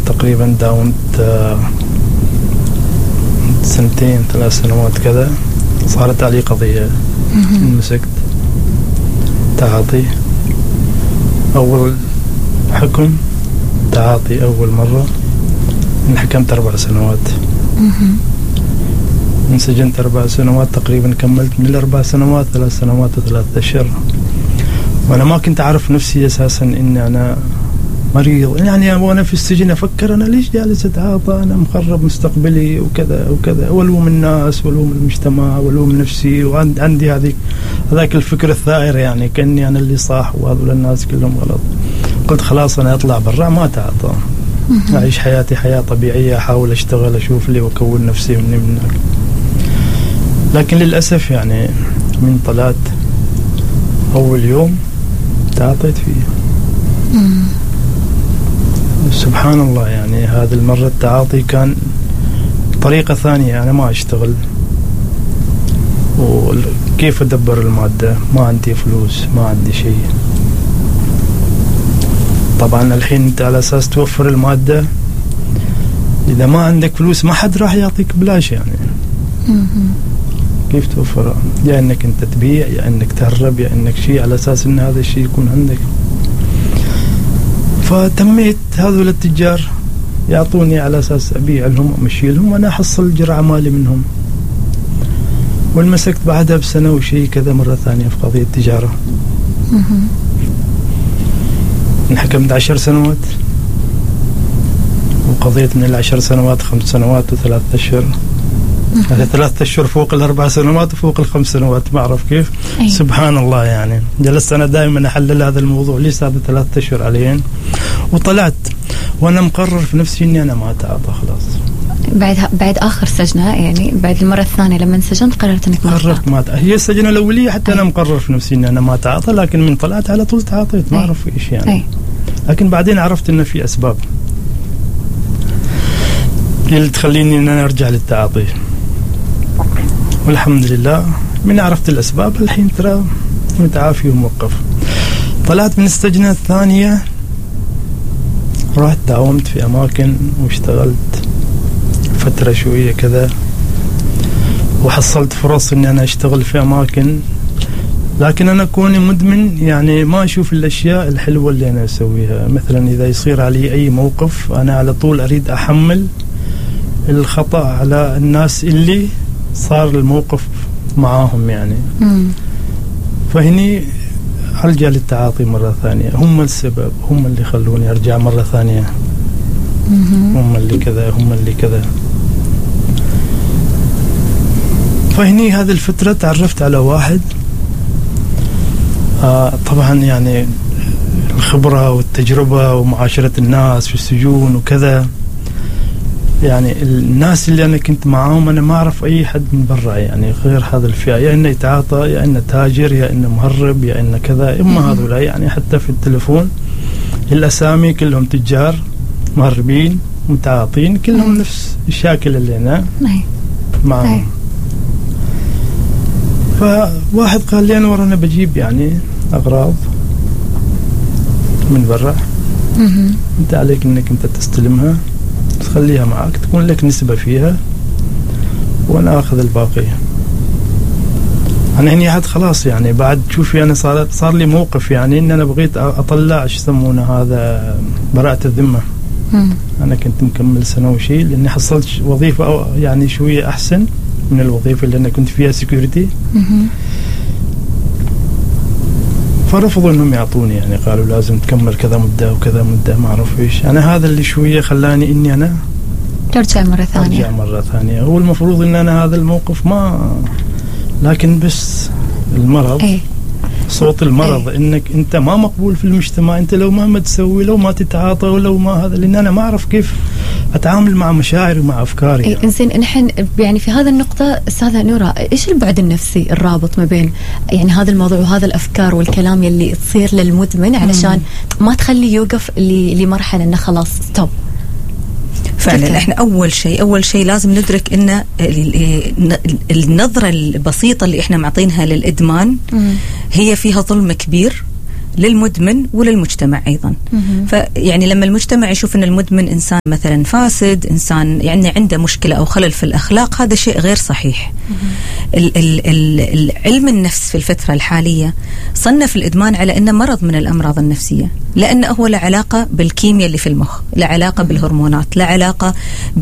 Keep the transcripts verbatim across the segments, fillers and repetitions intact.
تقريبا داومت سنتين ثلاث سنوات كذا، صارت علي قضية مسكت تعاطي. أول حكم تعاطي أول مرة انحكمت أربع سنوات، انسجنت أربع سنوات تقريبا، كملت من الأربع سنوات ثلاث سنوات وثلاثة أشهر، وأنا ما كنت أعرف نفسي أساسا إني أنا مريض. يعني وأنا في السجن أفكر أنا ليش جالس أتعاطى، أنا مخرب مستقبلي وكذا وكذا، والوم الناس والوم المجتمع والوم نفسي، وعندي هذيك هذاك الفكر الثائر، يعني كأني أنا اللي صح وهذول الناس كلهم غلط. قلت خلاص أنا أطلع برا ما أتعاطى، أعيش حياتي حياة طبيعية، أحاول أشتغل أشوف لي وأكون نفسي مني منك. لكن للأسف يعني من طلعت أول يوم تعاطيت فيه. سبحان الله، يعني هذه المرة التعاطي كان طريقة ثانية، أنا ما أشتغل وكيف أدبر المادة، ما عندي فلوس ما عندي شيء. طبعا الحين أنت على أساس توفر المادة، إذا ما عندك فلوس ما حد راح يعطيك بلاش، يعني كيف توفرها؟ يا إنك أنت تبيع، يا إنك تهرب، يا إنك شيء على أساس إن هذا الشيء يكون عندك. فتميت هذول التجار يعطوني على أساس أبيع لهم أمشي لهم، وأنا أحصل جرعة مالي منهم. والمسكت بعدها بسنة وشيء كذا مرة ثانية في قضية تجارة. انحكمت عشر سنوات، وقضيت من العشر سنوات خمس سنوات وثلاث أشهر. هذا ثلاثة أشهر فوق الأربع سنوات وفوق الخمس سنوات، ما أعرف كيف. أي. سبحان الله، يعني جلست أنا دائما أحلل هذا الموضوع، ليش هذا ثلاثة أشهر عليين. وطلعت وأنا مقرر في نفسي إني أنا ما أتعاطى خلاص. بعد بعد آخر سجنة، يعني بعد المرة الثانية لما انسجنت قررت إنك ما قررت ما أتعاطى. هي السجنة الأولية حتى أي. أنا مقرر في نفسي إني أنا ما أتعاطى، لكن من طلعت على طول تعاطيت، ما أعرف إيش يعني. أي. لكن بعدين عرفت إنه في أسباب اللي تخليني إن أنا أرجع للتعاطي، والحمد لله من عرفت الأسباب الحين ترى متعافي وموقف. طلعت من السجنة الثانية، رحت داومت في أماكن واشتغلت فترة شوية كذا، وحصلت فرص إني أنا أشتغل في أماكن، لكن أنا كوني مدمن يعني ما أشوف الأشياء الحلوة اللي أنا أسويها. مثلا إذا يصير علي أي موقف أنا على طول أريد أحمل الخطأ على الناس اللي صار الموقف معاهم يعني. مم. فهني أرجع للتعاطي مرة ثانية، هم السبب، هم اللي خلوني أرجع مرة ثانية. مم. هم اللي كذا، هم اللي كذا. فهني هذه الفترة تعرفت على واحد، آه طبعا يعني الخبرة والتجربة ومعاشرة الناس في السجون وكذا، يعني الناس اللي أنا كنت معاهم أنا ما أعرف أي حد من برا يعني غير هذا الفئة، يا إنه يتعاطى، يا إنه تاجر، يا إنه مهرب، يا إنه كذا. إما هذولا يعني حتى في التلفون الأسامي كلهم تجار مهربين متعاطين، كلهم نفس الشاكل اللي أنا معهم. فواحد قال لي أنا ورانا بجيب يعني أغراض من برا، أنت عليك إنك أنت تستلمها تخليها معك، تكون لك نسبة فيها وأنا أخذ الباقي. أنا هني عاد خلاص يعني بعد شوفي أنا صار صار لي موقف يعني إن أنا بغيت أطلع إيش يسمونه هذا براءة الذمة. مم. أنا كنت مكمل سنة وشيء لأني حصلت وظيفة أو يعني شوية أحسن من الوظيفة اللي أنا كنت فيها سيكوريتي. فرفضوا إنهم يعطوني، يعني قالوا لازم تكمل كذا مدة وكذا مدة ما أعرف إيش. أنا هذا اللي شوية خلاني إني أنا ترجع مرة ثانية. أرجع مرة ثانية. هو المفروض إن أنا هذا الموقف ما، لكن بس المرض أي. صوت المرض أي. إنك أنت ما مقبول في المجتمع، أنت لو ما ما تسوي، لو ما تتعاطى، ولو ما هذا، لأن أنا ما أعرف كيف أتعامل مع مشاعري ومع أفكاري. يعني. إنزين نحن يعني في هذا النقطة أستاذة نورة، إيش البعد النفسي الرابط ما بين يعني هذا الموضوع وهذا الأفكار والكلام يلي تصير للمدمن علشان مم. ما تخلي يوقف لمرحلة إنه خلاص ستوب؟ فعلا احنا اول شيء اول شيء لازم ندرك ان النظره البسيطه اللي احنا معطينها للادمان مم. هي فيها ظلم كبير للمدمن وللمجتمع أيضا. فيعني لما المجتمع يشوف أن المدمن إنسان مثلا فاسد، إنسان يعني عنده مشكلة أو خلل في الأخلاق، هذا شيء غير صحيح. ال ال ال علم النفس في الفترة الحالية صنف الإدمان على أنه مرض من الأمراض النفسية، لأنه هو له علاقة بالكيمياء اللي في المخ، له علاقة بالهرمونات، له علاقة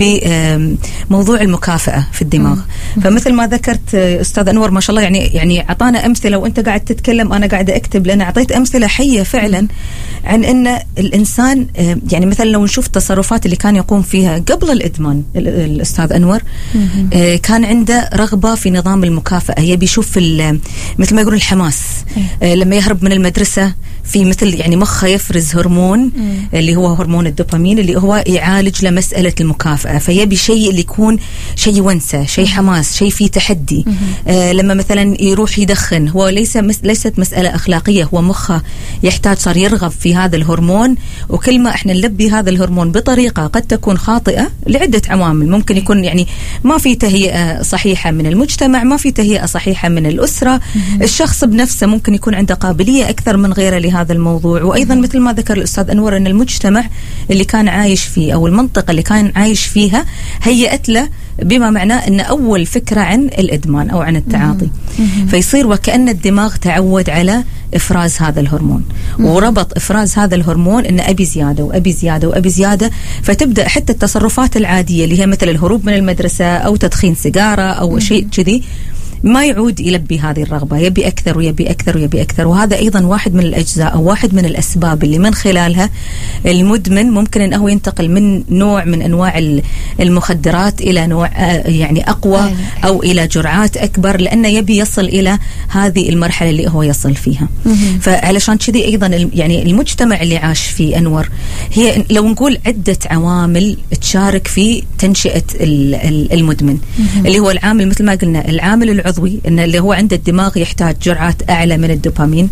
بموضوع المكافأة في الدماغ. فمثل ما ذكرت أستاذ أنور ما شاء الله، يعني يعني أعطانا أمثلة وأنت قاعد تتكلم أنا قاعدة أكتب، لأن أعطيت أمثلة حية فعلا عن أن الإنسان يعني مثلا لو نشوف التصرفات اللي كان يقوم فيها قبل الإدمان الأستاذ أنور، كان عنده رغبة في نظام المكافأة، يبي يشوف مثل ما يقولون الحماس. لما يهرب من المدرسة في مثل يعني مخه يفرز هرمون اللي هو هرمون الدوبامين اللي هو يعالج لمسألة المكافأة، فيبي شيء اللي يكون شيء ونسة، شيء حماس، شيء فيه تحدي. آه لما مثلا يروح يدخن، هو ليس مس ليست مسألة أخلاقية، هو مخه يحتاج صار يرغب في هذا الهرمون، وكل ما احنا نلبي هذا الهرمون بطريقة قد تكون خاطئة لعدة عوامل، ممكن يكون يعني ما في تهيئة صحيحة من المجتمع، ما في تهيئة صحيحة من الأسرة، الشخص بنفسه ممكن يكون عنده قابلية أكثر من غيره لهذا الموضوع. وأيضا مثل ما ذكر الأستاذ أنور أن المجتمع اللي كان عايش فيه أو المنطقة اللي كان عايش فيها هيئت له بما معناه أن أول فكرة عن الإدمان أو عن التعاطي، فيصير وكأن الدماغ تعود على إفراز هذا الهرمون، وربط إفراز هذا الهرمون أن أبي زيادة وأبي زيادة وأبي زيادة، فتبدأ حتى التصرفات العادية اللي هي مثل الهروب من المدرسة أو تدخين سيجارة أو شيء كذي ما يعود يلبي هذه الرغبة، يبي أكثر ويبي أكثر ويبي أكثر. وهذا أيضا واحد من الأجزاء أو واحد من الأسباب اللي من خلالها المدمن ممكن أنه ينتقل من نوع من أنواع المخدرات إلى نوع يعني أقوى أو إلى جرعات أكبر، لأنه يبي يصل إلى هذه المرحلة اللي هو يصل فيها. فعلشان كذي أيضا يعني المجتمع اللي عاش فيه أنور هي لو نقول عدة عوامل تشارك في تنشئة المدمن، اللي هو العامل مثل ما قلنا العامل العضوي، إن اللي هو عند الدماغ يحتاج جرعات أعلى من الدوبامين.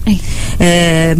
آه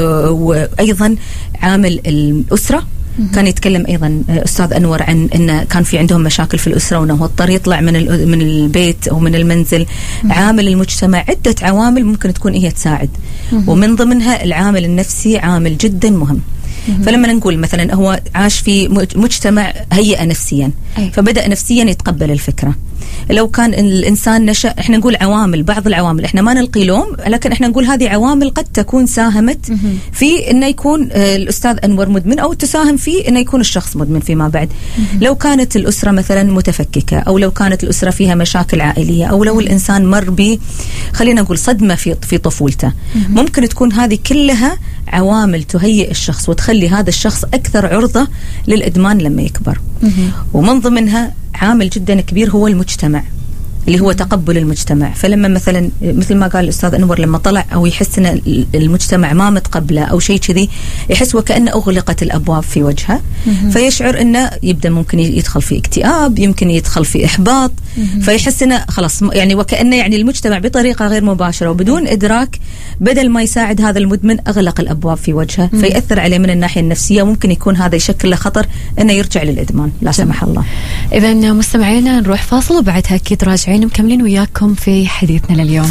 وأيضا عامل الأسرة، كان يتكلم أيضا أستاذ أنور عن أن كان في عندهم مشاكل في الأسرة وأنه هو اضطر يطلع من من البيت أو من المنزل. عامل المجتمع، عدة عوامل ممكن تكون هي تساعد، ومن ضمنها العامل النفسي عامل جدا مهم. فلما نقول مثلا هو عاش في مجتمع هيئة نفسيا، فبدأ نفسيا يتقبل الفكرة. لو كان الإنسان نشأ، احنا نقول عوامل، بعض العوامل احنا ما نلقي لوم، لكن احنا نقول هذه عوامل قد تكون ساهمت في انه يكون الأستاذ أنور مدمن، أو تساهم في انه يكون الشخص مدمن فيما بعد. لو كانت الأسرة مثلا متفككة، أو لو كانت الأسرة فيها مشاكل عائلية، أو لو الإنسان مر ب خلينا نقول صدمة في في طفولته، ممكن تكون هذه كلها عوامل تهيئ الشخص وتخلي هذا الشخص أكثر عرضة للإدمان لما يكبر. ومن ضمنها عامل جدا كبير هو المجتمع، اللي هو تقبل المجتمع. فلما مثلا مثل ما قال الأستاذ أنور لما طلع أو يحس أن المجتمع ما متقبله أو شيء كذي، يحس وكأن أغلقت الأبواب في وجهه، فيشعر أنه يبدأ ممكن يدخل في اكتئاب، يمكن يدخل في إحباط، فيحس أنه خلاص يعني وكأنه يعني المجتمع بطريقة غير مباشرة وبدون إدراك بدل ما يساعد هذا المدمن أغلق الأبواب في وجهه، فيأثر عليه من الناحية النفسية، ممكن يكون هذا يشكل له خطر أنه يرجع للإدمان لا سمح الله. إذا مستمعينا نروح فاصل وبعدها أكيد راجعين مكملين وياكم في حديثنا لليوم.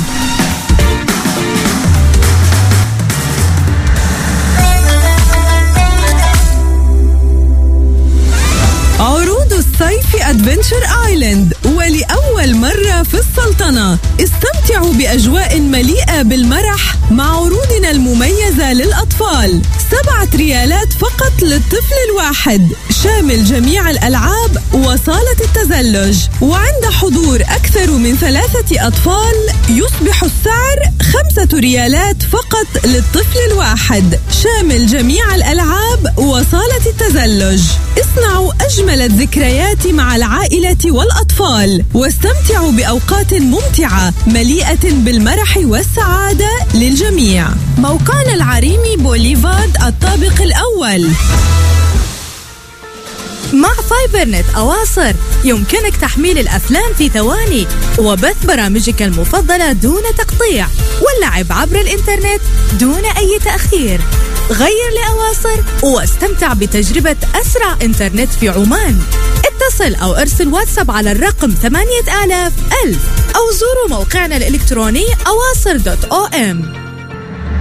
عروض الصيف أدفنتشر آيلاند، ولأول مرة في السلطنة استمتعوا بأجواء مليئة بالمرح مع عروضنا المميزة للأطفال. سبعة ريالات فقط للطفل الواحد، شامل جميع الألعاب وصالة التزلج، وعند حضور أكثر من ثلاثة أطفال يصبح السعر خمسة ريالات فقط للطفل الواحد، شامل جميع الألعاب وصالة التزلج. اصنعوا أجمل الذكريات مع العائلة والأطفال، واستمتعوا بأوقات ممتعة مليئة بالمرح والسعادة للجميع. موقعنا العريمي بوليفارد الطابق الأول. مع فايبرنت أواصر يمكنك تحميل الأفلام في ثواني وبث برامجك المفضلة دون تقطيع، واللعب عبر الإنترنت دون أي تأخير. غير لأواصر واستمتع بتجربة أسرع إنترنت في عمان. اتصل أو ارسل واتساب على الرقم ثمانية آلاف ألف، أو زوروا موقعنا الإلكتروني أواصر دوت أو إم.